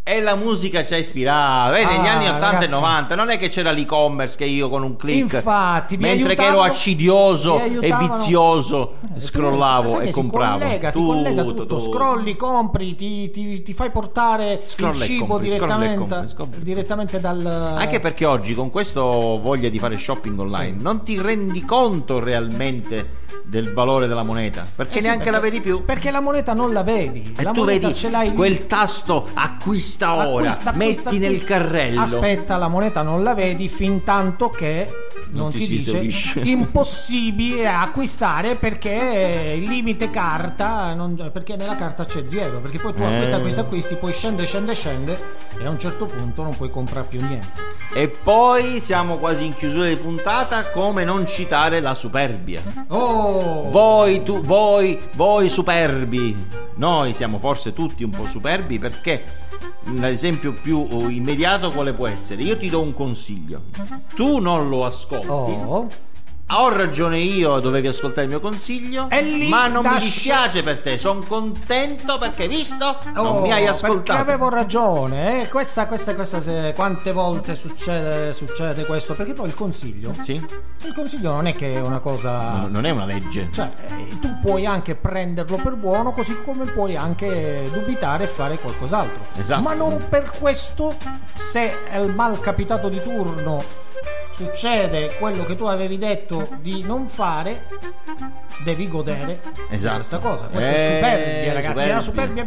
E la musica ci ha ispirato. Negli anni 80 ragazzi, e 90 non è che c'era l'e-commerce che io con un click, infatti, mentre che ero accidioso e vizioso, scrollavo e compravo. Si collega tutto. Scrolli, compri, ti fai portare il cibo direttamente dal... Anche perché oggi con questo voglia di fare shopping online non ti rendi conto realmente del valore della moneta, perché neanche la vedi più, perché la moneta non la vedi, e la tu moneta vedi ce l'hai quel tasto acquista ora, metti nel carrello. Aspetta, la moneta non la vedi fin tanto che non ti dice impossibile acquistare, perché il limite carta perché nella carta c'è zero, perché poi tu acquisti, poi scende e a un certo punto non puoi comprare più niente. E poi siamo quasi in chiusura di puntata, come non citare la superbia. Voi superbi, noi siamo forse tutti un po' superbi, perché l'esempio più immediato quale può essere? Io ti do un consiglio, tu non lo ascolti. Ho ragione io, dovevi ascoltare il mio consiglio, ma non mi dispiace per te, sono contento perché, visto, non mi hai ascoltato. Perché avevo ragione, questa quante volte succede questo, perché poi il consiglio non è che è una cosa, non è una legge, cioè tu puoi anche prenderlo per buono, così come puoi anche dubitare e fare qualcos'altro. Esatto. Ma non per questo, se è il mal capitato di turno succede quello che tu avevi detto di non fare, devi godere di questa cosa. Questa è superbia, ragazzi. La superbia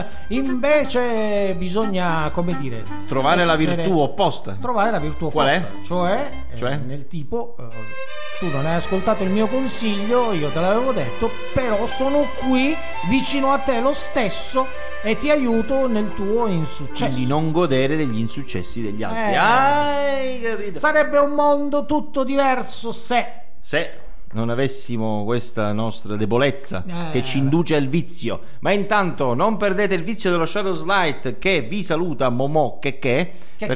bisogna come dire, trovare la virtù opposta. Qual è? Cioè? Nel tipo, tu non hai ascoltato il mio consiglio, io te l'avevo detto, però sono qui vicino a te lo stesso e ti aiuto nel tuo insuccesso. Quindi non godere degli insuccessi degli altri. Hai capito? Sarebbe un mondo tutto diverso se non avessimo questa nostra debolezza che ci induce al vizio. Ma intanto non perdete il vizio dello Shadows Light, che vi saluta Momò che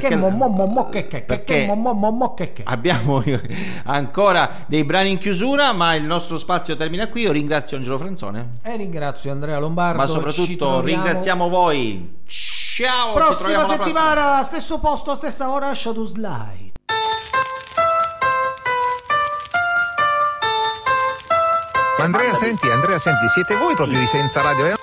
abbiamo ancora dei brani in chiusura, ma il nostro spazio termina qui. Io ringrazio Angelo Frenzone e ringrazio Andrea Lombardo, ma soprattutto ringraziamo voi. Ciao, prossima settimana, stesso posto, stessa ora, Shadows Light. Andrea, senti, siete voi proprio i senza radio?